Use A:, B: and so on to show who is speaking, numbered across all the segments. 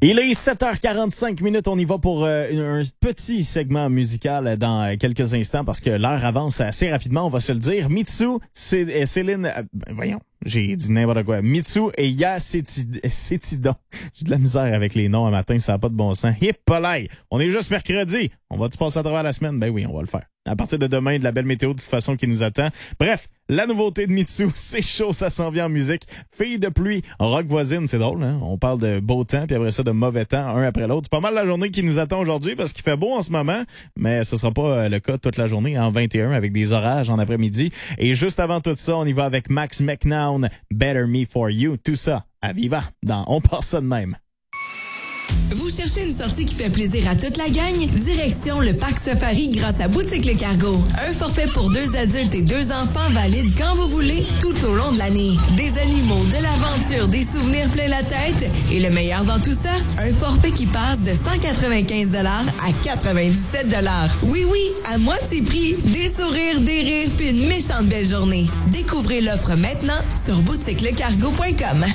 A: Il est 7h45 minutes. On y va pour un petit segment musical dans quelques instants parce que l'heure avance assez rapidement, on va se le dire. Mitsu, Céline... voyons, j'ai dit n'importe quoi. Mitsu et Ya Cétidon. J'ai de la misère avec les noms un matin, ça n'a pas de bon sens. Hippolay, on est juste mercredi. On va-tu passer à travers la semaine? Ben oui, on va le faire. À partir de demain, de la belle météo de toute façon qui nous attend. Bref, la nouveauté de Mitsu, c'est chaud, ça s'en vient en musique. Fille de pluie, rock voisine, c'est drôle, hein? On parle de beau temps, puis après ça de mauvais temps, un après l'autre. C'est pas mal la journée qui nous attend aujourd'hui parce qu'il fait beau en ce moment, mais ce sera pas le cas toute la journée, en 21 avec des orages en après-midi. Et juste avant tout ça, on y va avec Max McNown, Better Me For You. Tout ça, à Viva, dans On part ça de même.
B: Vous cherchez une sortie qui fait plaisir à toute la gang? Direction le Parc Safari grâce à Boutique Le Cargo. Un forfait pour 2 adultes et 2 enfants valide quand vous voulez, tout au long de l'année. Des animaux, de l'aventure, des souvenirs plein la tête. Et le meilleur dans tout ça, un forfait qui passe de 195 à 97 $. Oui, à moitié prix. Des sourires, des rires, puis une méchante belle journée. Découvrez l'offre maintenant sur boutiquelecargo.com.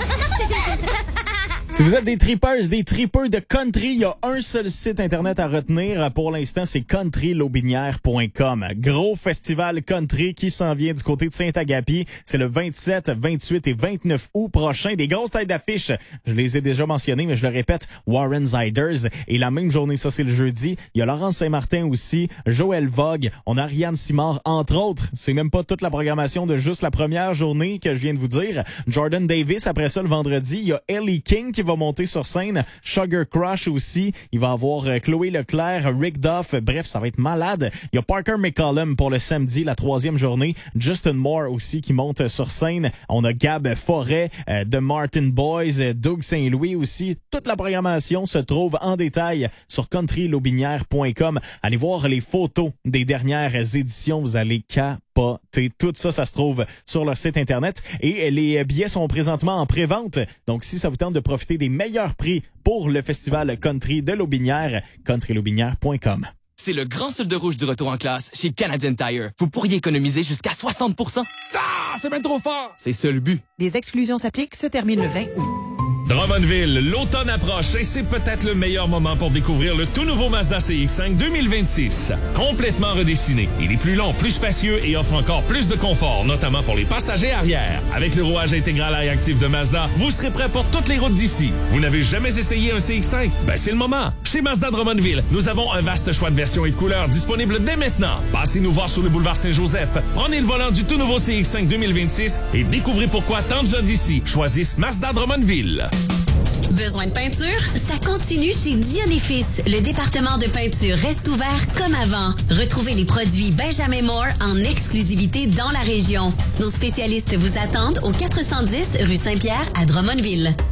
A: Si vous êtes des tripeurs de country, il y a un seul site internet à retenir pour l'instant, c'est countrylobinière.com. Gros festival country qui s'en vient du côté de Saint-Agapi. C'est le 27, 28 et 29 août prochain. Des grosses têtes d'affiche. Je les ai déjà mentionnées, mais je le répète, Warren Ziders. Et la même journée, ça c'est le jeudi, il y a Laurence Saint-Martin aussi, Joël Vogue, on a Ariane Simard, entre autres. C'est même pas toute la programmation de juste la première journée que je viens de vous dire. Jordan Davis, après ça, le vendredi, il y a Ellie King qui va monter sur scène, Sugar Crush aussi, il va avoir Chloé Leclerc, Rick Duff, bref, ça va être malade. Il y a Parker McCollum pour le samedi, la 3e journée, Justin Moore aussi qui monte sur scène, on a Gab Forêt, The Martin Boys, Doug Saint-Louis aussi. Toute la programmation se trouve en détail sur countrylobinière.com. Allez voir les photos des dernières éditions, vous allez capoter. Tout ça, ça se trouve sur leur site internet et les billets sont présentement en pré-vente. Donc, si ça vous tente de profiter des meilleurs prix pour le festival country de Lobinière, countrylobinière.com.
C: C'est le grand solde rouge du retour en classe chez Canadian Tire. Vous pourriez économiser jusqu'à 60%. Ah, c'est bien trop fort! C'est ça le but.
D: Des exclusions s'appliquent, se termine le 20 août.
E: Drummondville, l'automne approche et c'est peut-être le meilleur moment pour découvrir le tout nouveau Mazda CX-5 2026. Complètement redessiné, il est plus long, plus spacieux et offre encore plus de confort, notamment pour les passagers arrière. Avec le rouage intégral et actif de Mazda, vous serez prêt pour toutes les routes d'ici. Vous n'avez jamais essayé un CX-5? Ben c'est le moment. Chez Mazda Drummondville, nous avons un vaste choix de versions et de couleurs disponibles dès maintenant. Passez nous voir sur le boulevard Saint-Joseph. Prenez le volant du tout nouveau CX-5 2026 et découvrez pourquoi tant de gens d'ici choisissent Mazda Drummondville.
F: Besoin de peinture? Ça continue chez Dion & Fils. Le département de peinture reste ouvert comme avant. Retrouvez les produits Benjamin Moore en exclusivité dans la région. Nos spécialistes vous attendent au 410 rue Saint-Pierre à Drummondville.